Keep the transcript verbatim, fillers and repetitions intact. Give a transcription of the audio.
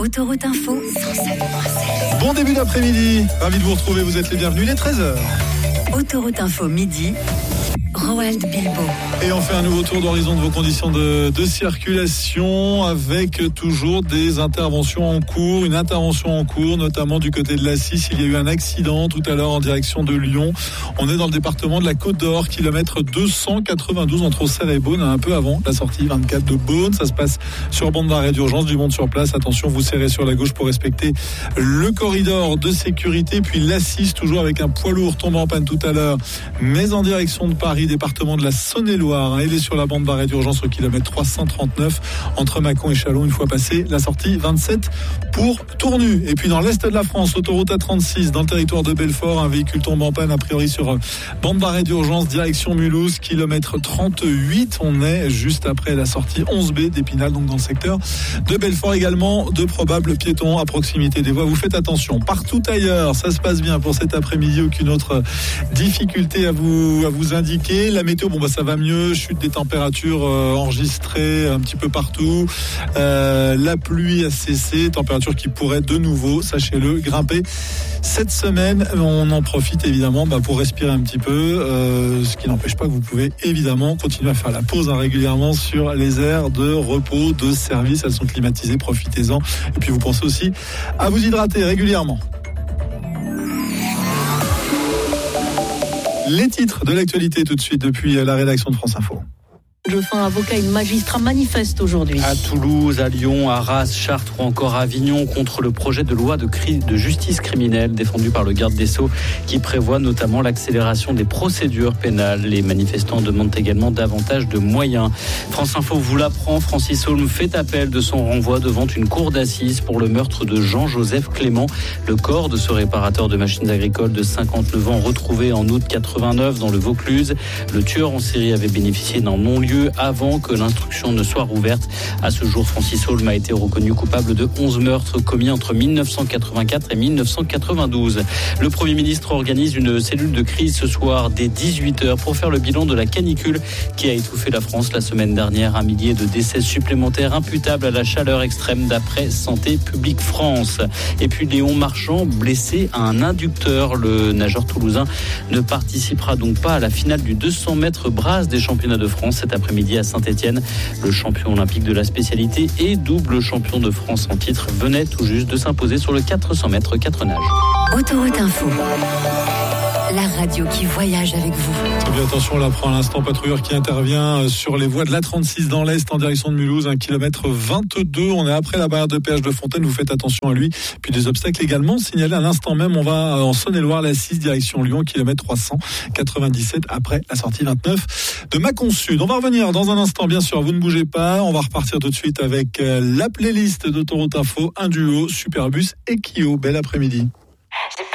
Autoroute Info cent sept point sept. Bon début d'après-midi, ravi de vous retrouver, vous êtes les bienvenus, il est treize heures. Autoroute Info midi, Roald Bilbo. Et on fait un nouveau tour d'horizon de vos conditions de, de circulation avec toujours des interventions en cours, une intervention en cours notamment du côté de l'A six. Il y a eu un accident tout à l'heure en direction de Lyon. On est dans le département de la Côte d'Or, kilomètre deux cent quatre-vingt-douze entre Auxerre et Beaune, un peu avant la sortie vingt-quatre de Beaune. Ça se passe sur bande d'arrêt d'urgence, du monde sur place. Attention, vous serrez sur la gauche pour respecter le corridor de sécurité. Puis l'A six, toujours avec un poids lourd tombé en panne tout à l'heure, mais en direction de Paris, département de la Saône-et-Loire. Il est sur la bande d'arrêt d'urgence au kilomètre trois cent trente-neuf entre Mâcon et Châlons, une fois passé la sortie vingt-sept pour Tournu. Et puis dans l'est de la France, autoroute A trente-six, dans le territoire de Belfort, un véhicule tombe en panne a priori sur bande d'arrêt d'urgence direction Mulhouse, kilomètre trente-huit. On est juste après la sortie onze B d'Épinal, donc dans le secteur de Belfort. Également de probables piétons à proximité des voies. Vous faites attention. Partout ailleurs, ça se passe bien pour cet après-midi. Aucune autre difficulté à vous, à vous indiquer. La météo, bon bah ça va mieux. Chute des températures euh, enregistrées un petit peu partout. Euh, la pluie a cessé. Température qui pourrait de nouveau, sachez-le, grimper cette semaine. On en profite évidemment bah, pour respirer un petit peu. Euh, ce qui n'empêche pas que vous pouvez évidemment continuer à faire la pause hein, régulièrement sur les aires de repos, de service. Elles sont climatisées. Profitez-en. Et puis vous pensez aussi à vous hydrater régulièrement. Les titres de l'actualité tout de suite depuis la rédaction de France Info. Dauphin, avocat et magistrat manifestent aujourd'hui. À Toulouse, à Lyon, à Arras, Chartres ou encore à Avignon contre le projet de loi de, cri- de justice criminelle défendu par le garde des Sceaux qui prévoit notamment l'accélération des procédures pénales. Les manifestants demandent également davantage de moyens. France Info vous l'apprend, Francis Holm fait appel de son renvoi devant une cour d'assises pour le meurtre de Jean-Joseph Clément. Le corps de ce réparateur de machines agricoles de cinquante-neuf ans retrouvé en août quatre-vingt-neuf dans le Vaucluse. Le tueur en série avait bénéficié d'un non-lieu avant que l'instruction ne soit rouverte. À ce jour, Francis Holm a été reconnu coupable de onze meurtres commis entre dix-neuf cent quatre-vingt-quatre et dix-neuf cent quatre-vingt-douze. Le Premier ministre organise une cellule de crise ce soir dès dix-huit heures pour faire le bilan de la canicule qui a étouffé la France la semaine dernière. Un millier de décès supplémentaires imputables à la chaleur extrême d'après Santé publique France. Et puis Léon Marchand, blessé à un inducteur. Le nageur toulousain ne participera donc pas à la finale du deux cents mètres brasse des championnats de France cet après-midi à Saint-Étienne. Le champion olympique de la spécialité et double champion de France en titre venait tout juste de s'imposer sur le quatre cents mètres quatre nages. Autoroute Info, la radio qui voyage avec vous. Et attention, on l'apprend à l'instant, patrouilleur qui intervient sur les voies de l'A trente-six dans l'Est en direction de Mulhouse, un kilomètre vingt-deux. On est après la barrière de péage de Fontaine, vous faites attention à lui. Puis des obstacles également signalés à l'instant même. On va en Saône-et-Loire, l'A six, direction Lyon, kilomètre trois cent quatre-vingt-dix-sept après la sortie vingt-neuf de Mâcon Sud. On va revenir dans un instant, bien sûr, vous ne bougez pas. On va repartir tout de suite avec la playlist d'Autoroute Info, un duo, Superbus et Kyo. Bel après-midi.